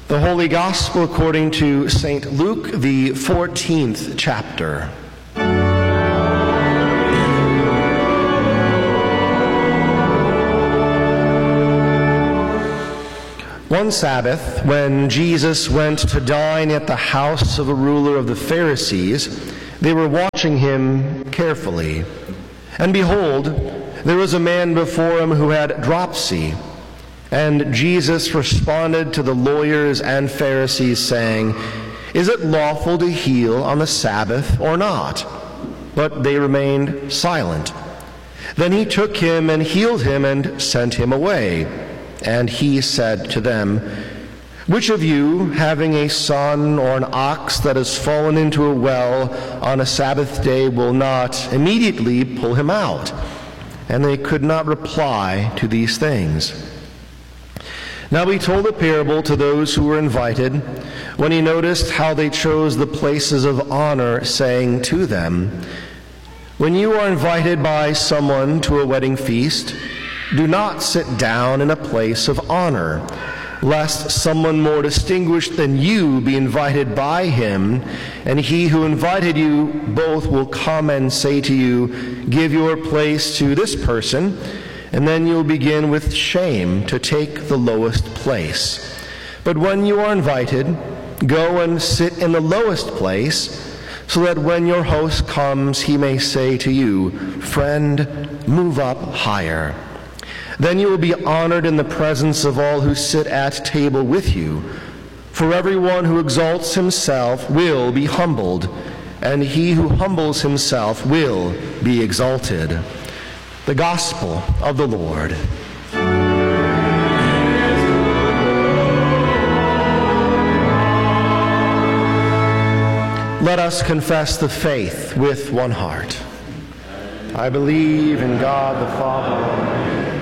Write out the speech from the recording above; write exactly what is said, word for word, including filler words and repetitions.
The Holy Gospel according to Saint Luke, the fourteenth chapter. One Sabbath, when Jesus went to dine at the house of a ruler of the Pharisees, they were watching him carefully. And behold, there was a man before him who had dropsy. And Jesus responded to the lawyers and Pharisees, saying, "Is it lawful to heal on the Sabbath or not?" But they remained silent. Then he took him and healed him and sent him away. And he said to them, "Which of you, having a son or an ox that has fallen into a well on a Sabbath day, will not immediately pull him out?" And they could not reply to these things. Now he told a parable to those who were invited, when he noticed how they chose the places of honor, saying to them, "When you are invited by someone to a wedding feast, do not sit down in a place of honor, lest someone more distinguished than you be invited by him, and he who invited you both will come and say to you, 'Give your place to this person,' and then you'll begin with shame to take the lowest place. But when you are invited, go and sit in the lowest place, so that when your host comes, he may say to you, 'Friend, move up higher.' Then you will be honored in the presence of all who sit at table with you. For everyone who exalts himself will be humbled, and he who humbles himself will be exalted." The Gospel of the Lord. Let us confess the faith with one heart. I believe in God the Father,